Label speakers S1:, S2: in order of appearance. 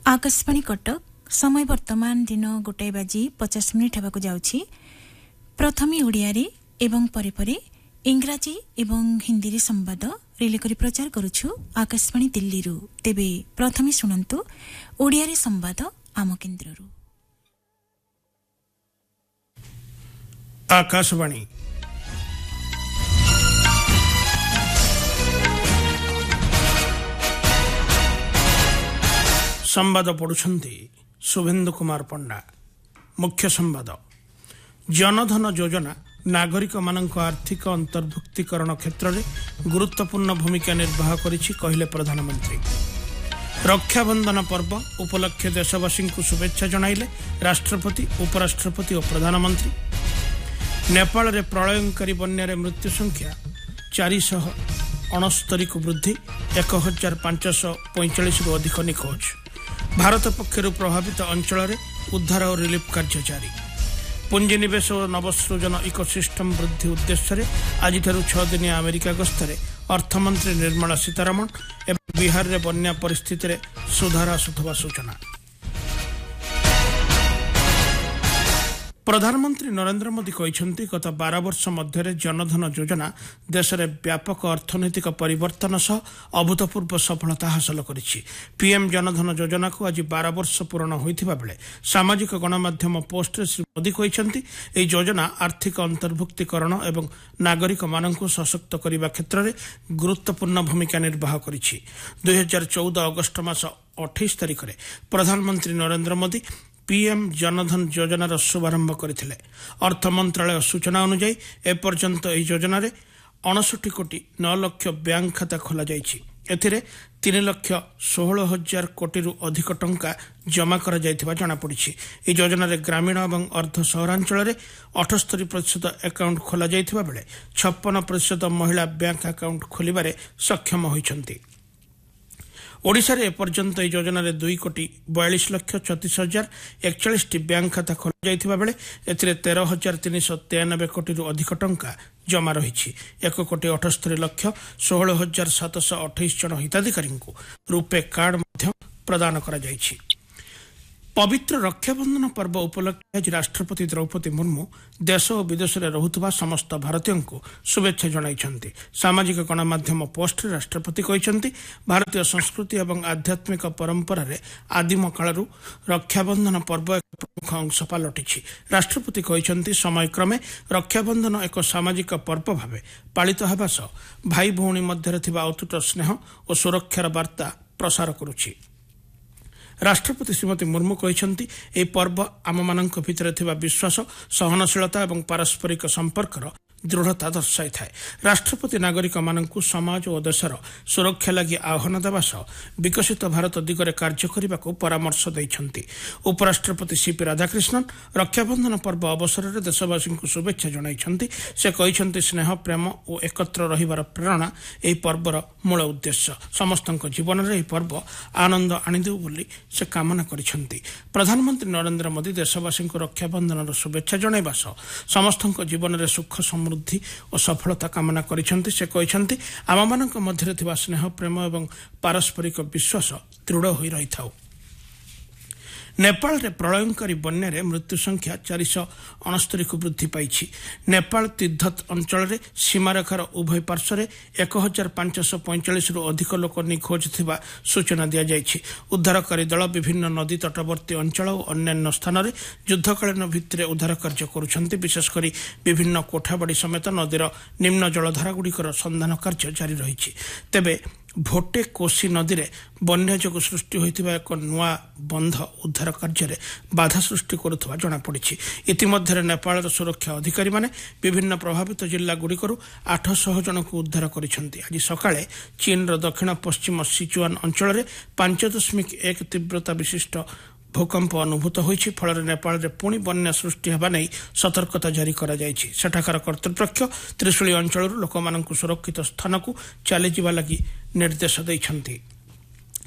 S1: आकाशवाणी कटक समय वर्तमान दिन 1:50 हेबाकु जाउछि। प्रथमे ओडियारे एवं परे परे इंग्राजी एवं हिंदी रे संवाद रिले करी प्रचार करूछु आकाशवाणी दिल्ली रु। तेबे प्रथमे सुनंतु ओडियारे संवाद आम केन्द्र रु।
S2: आकाशवाणी संवाद पढ़ुछंती शुभेन्दु कुमार पंडा। मुख्य संवाद। जनधन योजना नागरिक मानक आर्थिक अंतर्भुक्तिकरण क्षेत्र में गुरुत्वपूर्ण भूमिका निर्वाह करिछि कहिले प्रधानमंत्री। रक्षाबंधन पर्व उपलक्षे देशवासी को शुभेच्छा जणाइले राष्ट्रपति, उपराष्ट्रपति और प्रधानमंत्री। नेपाल रे प्रलयंकारी बन्या मृत्यु संख्या 469 को वृद्धि, 1545 रु अधिक निखोज। भारत पक्षर प्रभावित अंचल में उद्धार और रिलीफ कार्य जारी। पुंजीनिवेश और नवसृजन इकोसिस्टम वृद्धि उद्देश्य आज 6 दिनिया अमेरिका गस्तर अर्थमंत्री निर्मला सीतारमण एवं बिहार में बन्या परिस्थिति में सुधार आसुवा सूचना। प्रधानमंत्री नरेंद्र मोदी कहते गत 12 वर्ष मध्य जनधन योजना देश में व्यापक अर्थनैतिक परिवर्तन सह अभूतपूर्व सफलता हासिल करिछि। पीएम जनधन योजना को आज 12 वर्ष पूर्ण होइथिबा बेले सामाजिक गणमाध्यम पोस्ट श्री मोदी कहते यह योजना आर्थिक अंतर्भुक्तिकरण एवं नागरिक मानक सशक्त करने क्षेत्र में गुरुत्वपूर्ण भूमिका निर्वाह करिछि। 2014 अगस्ट मास 28 तारिख में प्रधानमंत्री नरेंद्र मोदी पीएम जनधन योजनार शुभारंभ करथिले। अर्थ मंत्रालय सूचना अनुसार एपर्यंत यह योजना 59 कोटी 9 लाख बैंक खाता खोल जाइछि। एथिरे 3,16,000 कोटी रु अधिक टंका जमा करा जायथिबा जणा पड़िछि। यह योजना ग्रामीण एवं अर्ध सहरांचल में 78% अकाउंट खोल जायथिबा बेले 56% महिला बैंक अकाउंट खोलिबारे सक्षम होइछन्ति। ओडिशा रे एपर्यंत यह योजना 2,42,36,41 बैंक खाता खोल जायथिबा बेले एथिरे 13,393 कोटी रु अधिक टंका जमा रही। 1,78,16,728 जन हिताधिकारी को रुपे कार्ड मध्य प्रदान करा जायछि। पवित्र रक्षाबंधन पर्व उपलक्षे आज राष्ट्रपति द्रौपदी मुर्मू देश और विदेश में रहुथुबा समस्त भारतीयों को शुभेच्छा जणाइछन्ति। सामाजिक गणमाध्यम पोस्ट राष्ट्रपति कहते भारतीय संस्कृति और आध्यात्मिक परंपरा रे आदिम कालरू रक्षाबंधन पर्व एक प्रमुख अंश पलटि। राष्ट्रपति कहते समय क्रमे रक्षाबंधन एक सामाजिक पर्व भाव पालित होगा सह भाई भौणी मध्य अतुट स्नेह और सुरक्षार वार्ता प्रसार करुछि। राष्ट्रपति श्रीमती मुर्मू कहते यह पर्व आम मान भितर थिबा विश्वास, सहनशीलता और पारस्परिक संपर्कर दृढ़ता दर्शाई थाए। राष्ट्रपति नागरिक मानकु समाज और देशर सुरक्षा लगी आह्वान देवा सह विकसित भारत दिगरे कार्य करने को परामर्श देइछन्ति। उपराष्ट्रपति सीपी राधाकृष्णन रक्षाबंधन पर्व अवसर में देशवासी को शुभेच्छा जणाइछन्ति। से कहते स्नेह, प्रेम और एकत्र रहिबार प्रेरणा यह पर्वर मूल उद्देश्य। समस्त जीवन में यह पर्व आनंद आनिदेउ बोली से कामना करिछन्ति। प्रधानमंत्री नरेंद्र मोदी देशवासी को रक्षाबंधन शुभेच्छा जणाइबा सह समस्त जीवन में सुख समृद्धि और सफलता कामना करिसेंति। से कहते आम मान मध्य थिबा स्नेह, प्रेम और पारस्परिक विश्वास दृढ़ होई रही थाउ। नेपाल रे प्रलयंकारी बन्या रे मृत्यु संख्या 469 को वृद्धि पाई। नेपाल तिब्बत अंचल रे सीमारेखार उभय पार्श्व 1,545 रु अधिक लोक निखोज थिबा सूचना दिया जायछि। उद्धारकारी दल विभिन्न नदी तटवर्ती अंचल और अन्य स्थान में युद्धकालीन भित्तिरे उद्धार कार्य करुछन्ति। विशेषकर विभिन्न कोठाबाड़ी समेत नदीर निम्न जलधारा गुड़िकर संधान कार्य जारी रही। तेबे भोटे कोसी नदी में बन्या जोगु सृष्टि होइतिबा एक नुआ बंध उद्धार कार्य बाधा सृष्टि करुवा जनापड़ी। इतिमध्य नेपाल सुरक्षा अधिकारी माने विभिन्न प्रभावित जिला गुड़िकर 800 जन को उद्धार करिसेंति। आज सकाळे चीन दक्षिण पश्चिम सिचुआन अंचल में 5.1 तीव्रता विशिष्ट भूकंप अनुभूत होइछि। फल नेपाल में पुणी बन्या सृष्टि होगा नहीं सतर्कता जारी करा जायछि। सेठाकार कर्तृपक्ष त्रिशूली अंचल लोक सुरक्षित स्थान को चली जावा लगी निर्देश दैछन्ति।